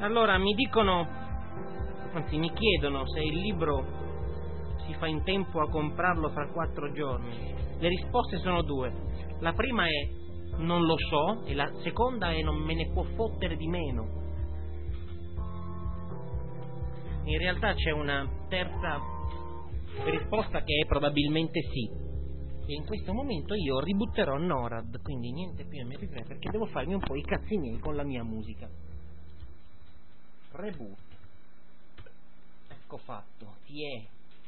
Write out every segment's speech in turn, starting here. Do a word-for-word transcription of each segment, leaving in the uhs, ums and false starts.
Allora mi dicono, anzi mi chiedono se il libro si fa in tempo a comprarlo fra quattro giorni. Le risposte sono due. La prima è non lo so e la seconda è non me ne può fottere di meno. In realtà c'è una terza risposta che è probabilmente sì. E in questo momento io ributterò Norad, quindi niente più M P tre perché devo farmi un po' i cazzi miei con la mia musica. Reboot. Ecco fatto, ti è.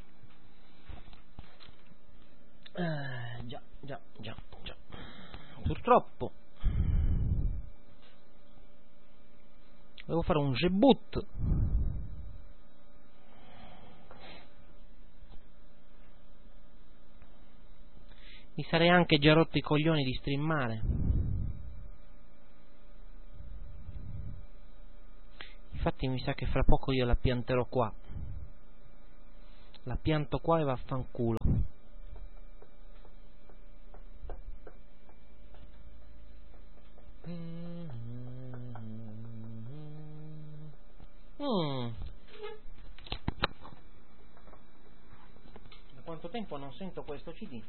Uh, già, già, già, già. Purtroppo devo fare un reboot. Mi sarei anche già rotto i coglioni di streamare. Infatti mi sa che fra poco io la pianterò qua. La pianto qua e vaffanculo. Mm. Da quanto tempo non sento questo C D?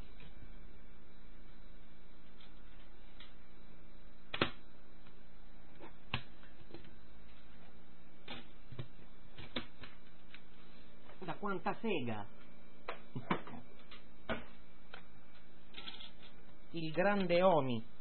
Da quanta sega? Il grande Oni.